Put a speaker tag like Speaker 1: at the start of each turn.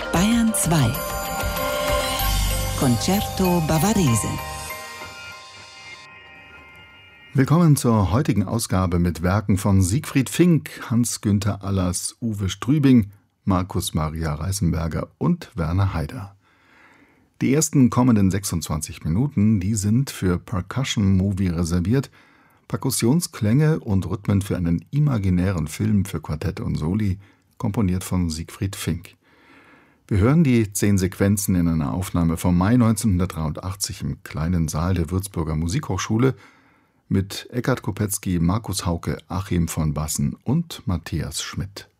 Speaker 1: Bayern 2 Concerto Bavarese.
Speaker 2: Willkommen zur heutigen Ausgabe mit Werken von Siegfried Fink, Hans-Günther Allers, Uwe Strübing, Markus Maria Reißenberger und Werner Haider. Die ersten kommenden 26 Minuten, die sind für Percussion Movie reserviert, Perkussionsklänge und Rhythmen für einen imaginären Film für Quartett und Soli, komponiert von Siegfried Fink. Wir hören die 10 Sequenzen in einer Aufnahme vom Mai 1983 im kleinen Saal der Würzburger Musikhochschule mit Eckhard Kopetzky, Markus Hauke, Achim von Bassen und Matthias Schmidt.